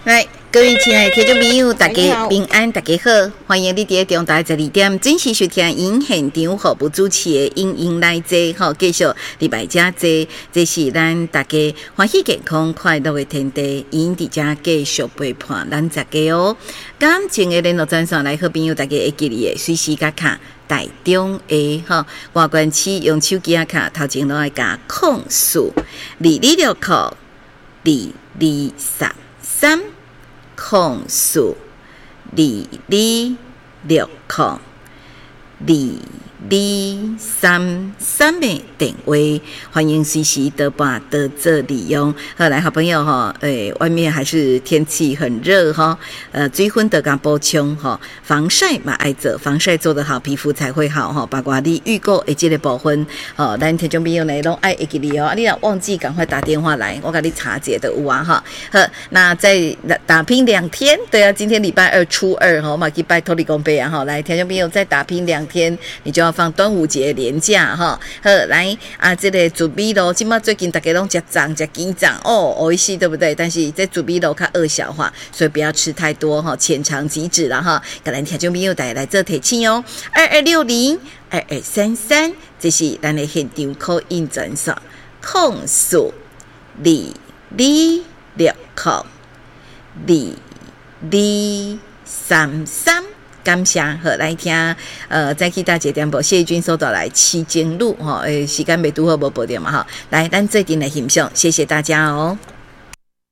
来，各位亲爱的听众朋友，大家平安，大家好，欢迎你伫中台12点准时收听因现场服务主持的因来坐吼，继续礼拜加坐，这是咱大家欢喜健康快乐的天地，因伫遮继续陪伴咱大家哦。感情的联络专线来，好朋友大家会记哩的，随时甲卡台中的吼，外关市用手机啊卡，头前拢爱加控诉22262233。控诉22602233的电话，欢迎随时都把得做利用。好，来好朋友哈，外面还是天气很热哈，水分得刚补充哈，防晒嘛爱做，防晒做得好，皮肤才会好哈。包括你预购的这个部分，哦，咱听众朋友呢拢爱会记哩哦，你若忘记赶快打电话来，我给你查解的有啊哈。好，那在打拼2天，对啊，今天礼拜二初二哈，我们去拜托你公伯啊哈，来听众朋友再打拼2天，你就要放端午节连假哈。好，来啊，这个煮米咯，今嘛最近大家拢吃涨吃紧涨哦，美味しい对不对？但是在煮米咯较恶消化，所以不要吃太多哈，浅尝即止啦哈。跟咱听众朋友大家来做提醒哦，22602233，这是咱的现场call in专线，控诉22602233。感谢，好来听，再去大节点播谢君收到来七经路哈，时间没拄好无报掉嘛哈，来，咱最近来欣赏，谢谢大家哦。